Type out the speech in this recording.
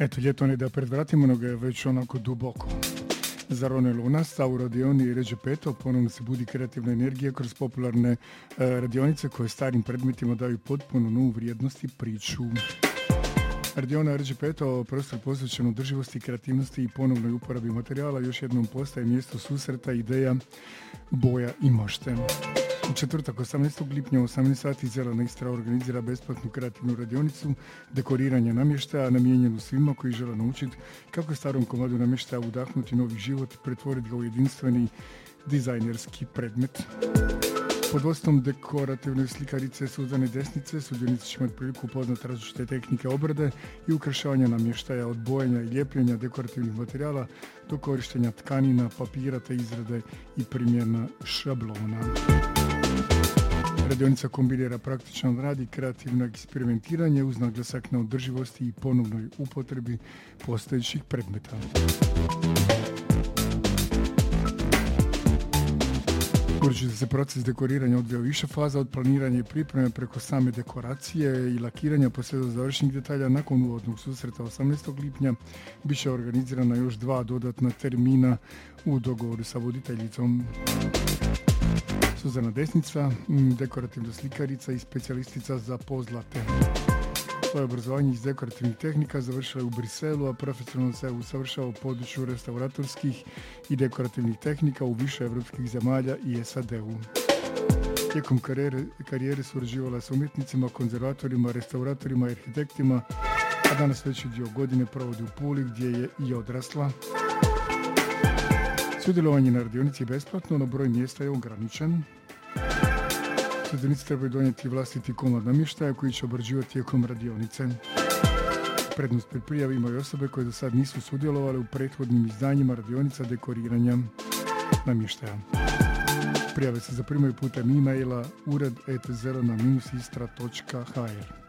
Eto, ljeto ne da pred vratima, nego je već onako duboko. Zaronilo u nas, a u radioni Ređe Peto ponovno se budi kreativna energija kroz popularne radionice koje starim predmetima daju potpuno novu vrijednost i priču. Radiona Ređe Peto, prostor posvećen održivosti, kreativnosti i ponovnoj uporabi materijala, još jednom postaje mjesto susreta, ideja, boja i mošte. U četvrtak 18. lipnja u 18 sati Zelena Istra organizira besplatnu kreativnu radionicu dekoriranja namještaja namijenjenu svima koji žele naučiti kako starom komadu namještaja udahnuti novi život i pretvoriti ga u jedinstveni dizajnerski predmet. Pod vodstvom dekorativne slikarice Suzane Desnice sudionici će imati priliku upoznati različite tehnike obrade i ukrašavanja namještaja od bojenja i ljepljenja dekorativnih materijala do korištenja tkanina, papira te izrade i primjena šablona. Radionica kombinira praktičan rad i kreativno eksperimentiranje uz naglasak na održivosti i ponovnoj upotrebi postojećih predmeta. Budući da se proces dekoriranja odvija više faza od planiranja i pripreme preko same dekoracije i lakiranja pa sve do završenih detalja, nakon uvodnog susreta 18. lipnja bit će organizirana još 2 dodatna termina u dogovoru sa voditeljicom. Suzana Desnica, dekorativna slikarica i specijalistica za pozlate. Svoje obrazovanje iz dekorativnih tehnika završila je u Briselu, a profesionalno se usavršava u području restauratorskih i dekorativnih tehnika u više evropskih zemalja i SAD-u. Tijekom karijere surađivala s umjetnicima, konzervatorima, restauratorima i arhitektima, a danas veći dio godine provodi u Puli gdje je i odrasla. Sudjelovanje na radionici je besplatno, no broj mjesta je ograničen. Sudionici trebaju donijeti vlastiti komad namještaja koji će obrađivati tijekom radionice. Prednost pri prijavi imaju osobe koje do sad nisu sudjelovale u prethodnim izdanjima radionica dekoriranja namještaja. Prijave se zaprimaju putem e-maila ured@zelena-istra.hr.